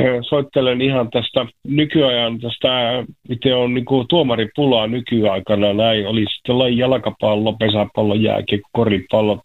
soittelen ihan tästä nykyajan, miten on niin kuin tuomaripulaa nykyaikana. Näin oli sitten laji jalkapallo, pesäpallo, jääkiekko, koripallo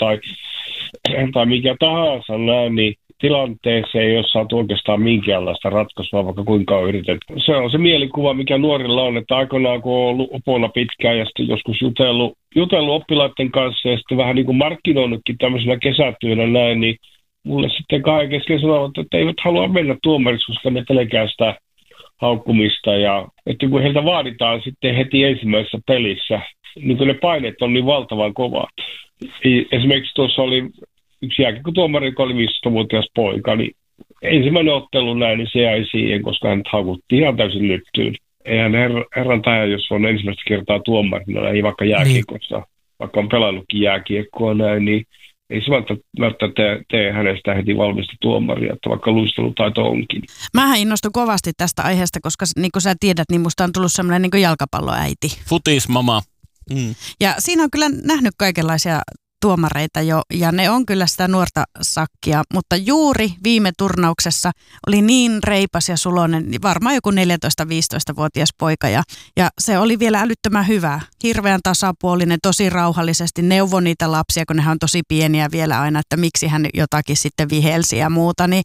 tai mikä tahansa näin, niin tilanteeseen ei ole saatu oikeastaan minkäänlaista ratkaisua, vaikka kuinka on yritetty. Se on se mielikuva, mikä nuorilla on, että aikoinaan kun on ollut opona pitkään ja sitten joskus jutellut oppilaiden kanssa ja sitten vähän niin kuin markkinoinutkin tämmöisenä kesätyönä näin, niin mulle sitten kahden kesken sanovat, että eivät halua mennä tuomariksi, koska ne pelkää sitä haukkumista. Ja että kun heiltä vaaditaan sitten heti ensimmäisessä pelissä, niin kun ne paineet on niin valtavan kovat. Esimerkiksi tuossa oli yksi jääkiekkotuomari, joka oli 15-vuotias poika, niin ensimmäinen ottelu näin, niin se jäi siihen, koska hän haukuttiin ihan täysin lyttyyn. Eihän herran taja, jos on ensimmäistä kertaa tuomarina, ei vaikka jääkiekossa, vaikka on pelannutkin jääkiekkoa näin, niin ei se välttämättä tee hänestä heti valmista tuomaria, että vaikka luistelutaito onkin. Mähän innostun kovasti tästä aiheesta, koska niin kuin sä tiedät, niin musta on tullut semmoinen niin kuin jalkapalloäiti. Futismama. Ja siinä on kyllä nähnyt kaikenlaisia tuomareita jo, ja ne on kyllä sitä nuorta sakkia, mutta juuri viime turnauksessa oli niin reipas ja suloinen, varmaan joku 14-15-vuotias poika, ja se oli vielä älyttömän hyvä, hirveän tasapuolinen, tosi rauhallisesti, neuvoi niitä lapsia, kun nehän on tosi pieniä vielä aina, että miksi hän jotakin sitten vihelsi ja muuta, niin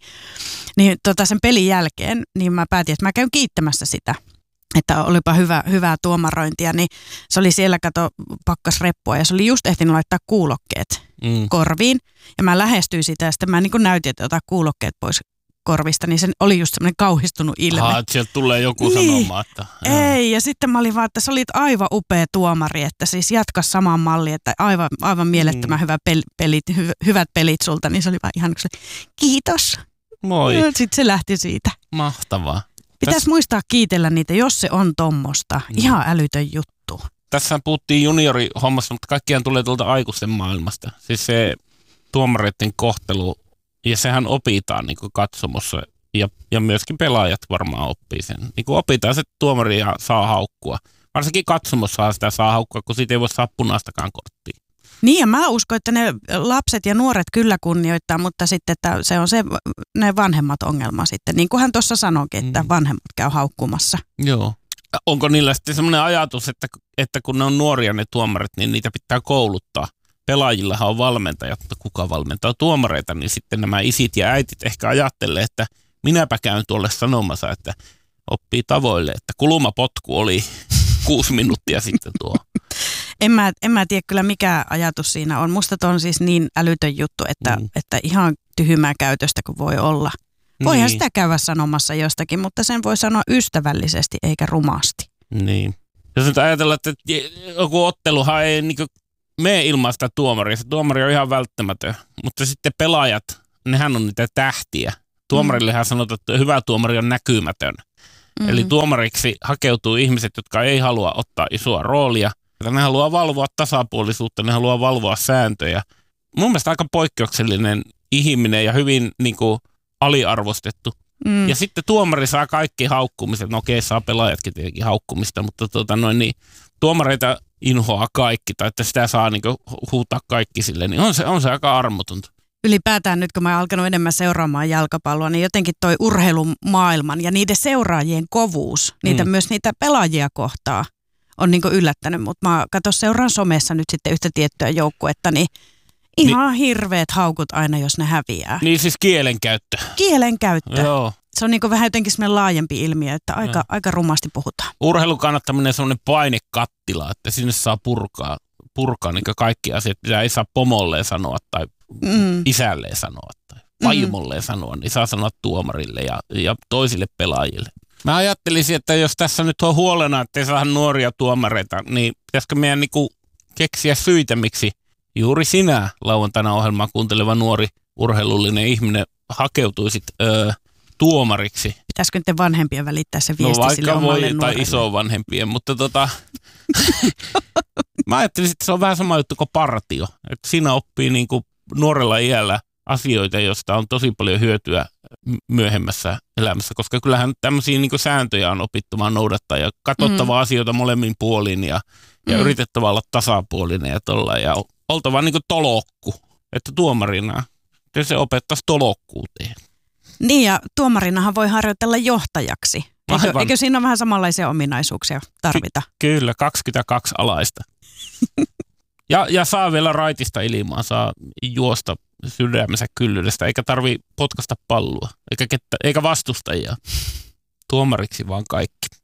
sen pelin jälkeen, niin mä päätin, että mä käyn kiittämässä sitä. Että olipa hyvää tuomarointia, niin se oli siellä, pakkas reppua ja se oli just ehtinyt laittaa kuulokkeet korviin. Ja mä lähestyin sitä ja sitten mä niin kuin näytin, että ota kuulokkeet pois korvista, niin se oli just semmoinen kauhistunut ilme. Että sieltä tulee joku sanomaan, että... Ei, ja sitten mä olin vaan, että sä olit aivan upea tuomari, että siis jatka samaan malliin, että aivan mielettömän hyvät pelit sulta, niin se oli vaan ihan kiitos. Moi. Sitten se lähti siitä. Mahtavaa. Pitäisi muistaa kiitellä niitä, jos se on tommosta. Ihan älytön juttu. Tässä puhuttiin juniorihommassa, mutta kaikkiaan tulee tuolta aikuisten maailmasta. Siis se tuomareiden kohtelu, ja sehän opitaan niin kuin katsomossa, ja myöskin pelaajat varmaan oppii sen. Niin kuin opitaan se, että tuomaria saa haukkua. Varsinkin katsomossa sitä saa haukkua, kun siitä ei voi saa punaistakaan korttia. Niin, ja mä uskon, että ne lapset ja nuoret kyllä kunnioittaa, mutta sitten että se on ne vanhemmat ongelma sitten. Niin kuin hän tuossa sanoikin, että vanhemmat käy haukkumassa. Joo. Onko niillä sitten semmoinen ajatus, että kun ne on nuoria ne tuomarit, niin niitä pitää kouluttaa? Pelaajillahan on valmentajat, mutta kuka valmentaa tuomareita, niin sitten nämä isit ja äitit ehkä ajattelee, että minäpä käyn tuolle sanomassa, että oppii tavoille, että kulumapotku oli 6 minuuttia sitten tuo. En mä tiedä kyllä mikä ajatus siinä on. Musta on siis niin älytön juttu, että ihan tyhmää käytöstä kuin voi olla. Voihan sitä käydä sanomassa jostakin, mutta sen voi sanoa ystävällisesti eikä rumasti. Niin. Jos nyt ajatellaan, että joku otteluhan ei niin mene ilman sitä tuomaria. Se tuomari on ihan välttämätön, mutta sitten pelaajat, nehän on niitä tähtiä. Tuomarillehan sanotaan, että hyvä tuomari on näkymätön. Eli tuomariksi hakeutuu ihmiset, jotka ei halua ottaa isoa roolia. Ne haluaa valvoa tasapuolisuutta, ne haluaa valvoa sääntöjä. Mun mielestä aika poikkeuksellinen ihminen ja hyvin niin kuin aliarvostettu. Ja sitten tuomari saa kaikki haukkumiset. No okei, saa pelaajatkin tietenkin haukkumista, mutta niin, tuomareita inhoaa kaikki, tai että sitä saa niin kuin huutaa kaikki sille, niin on se aika armotonta. Ylipäätään nyt, kun mä oon alkanut enemmän seuraamaan jalkapalloa, niin jotenkin toi urheilumaailman ja niiden seuraajien kovuus, myös niitä pelaajia kohtaa, on niin kuin yllättänyt. Mutta mä seuraan somessa nyt sitten yhtä tiettyä joukkuetta, niin ihan hirveät haukut aina, jos ne häviää. Niin siis kielenkäyttö. Kielenkäyttö. Joo. Se on niin kuin vähän jotenkin semmoinen laajempi ilmiö, että aika rumasti puhutaan. Urheilun kannattaminen on semmoinen painekattila, että sinne saa purkaa niin kaikki asiat, mitä ei saa pomolleen sanoa tai isälleen sanoa tai vaimolleen sanoa, niin saa sanoa tuomarille ja toisille pelaajille. Mä ajattelisin, että jos tässä nyt on huolena, että ei saa nuoria tuomareita, niin pitäisikö meidän niinku keksiä syitä, miksi juuri sinä lauantaina ohjelmaa kuunteleva nuori urheilullinen ihminen hakeutuisit tuomariksi? Pitäisikö nyt vanhempien välittää se viesti sille omalle nuorelle? Tai isovanhempien, mutta mä ajattelisin, että se on vähän sama juttu kuin partio. Että siinä oppii niinku nuorella iällä asioita, joista on tosi paljon hyötyä myöhemmässä elämässä, koska kyllähän tämmöisiä niin kuin sääntöjä on opittava noudattaa ja katsottava asioita molemmin puolin ja yritettävä olla tasapuolinen ja tolla ja oltava niin kuin tolokku, että tuomarina se opettaisi tolokkuuteen. Niin ja tuomarinahan voi harjoitella johtajaksi. Eikö siinä ole vähän samanlaisia ominaisuuksia tarvita? Kyllä, 22 alaista. ja saa vielä raitista ilmaa, saa juosta sydämensä kyllyydestä, eikä tarvi potkasta palloa, eikä vastustajia. Tuomariksi vaan kaikki.